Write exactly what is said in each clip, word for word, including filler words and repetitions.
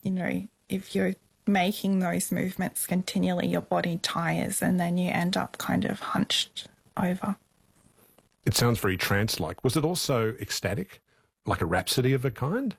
you know, if you're making those movements continually, your body tires and then you end up kind of hunched over. It sounds very trance-like. Was it also ecstatic, like a rhapsody of a kind?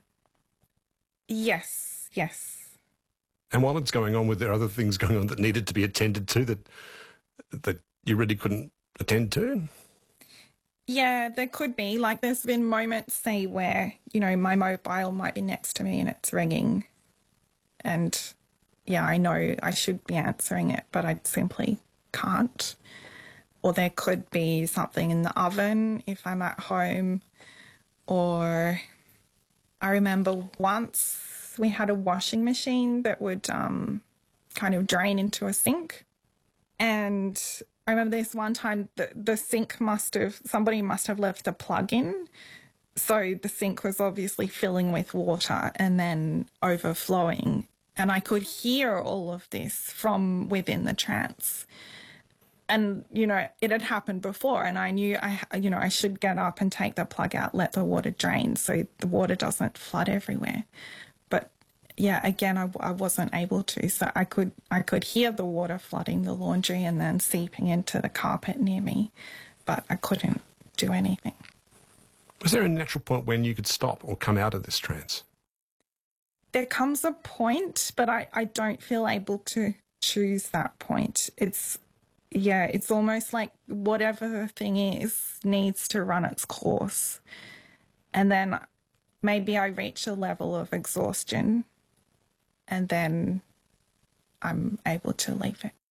Yes, yes. And while it's going on, were there other things going on that needed to be attended to that that you really couldn't attend to? Yeah, there could be. Like, there's been moments, say, where, you know, my mobile might be next to me and it's ringing. And, yeah, I know I should be answering it, but I simply can't. Or there could be something in the oven if I'm at home. Or I remember once we had a washing machine that would um, kind of drain into a sink. And I remember this one time the, the sink must have, somebody must have left the plug in. So the sink was obviously filling with water and then overflowing. And I could hear all of this from within the trance. And, you know, it had happened before and I knew, I, you know, I should get up and take the plug out, let the water drain so the water doesn't flood everywhere. But yeah, again, I, I wasn't able to. So I could I could hear the water flooding the laundry and then seeping into the carpet near me, but I couldn't do anything. Was there a natural point when you could stop or come out of this trance? There comes a point, but I, I don't feel able to choose that point. It's, yeah, it's almost like whatever the thing is needs to run its course. And then maybe I reach a level of exhaustion and then I'm able to leave it.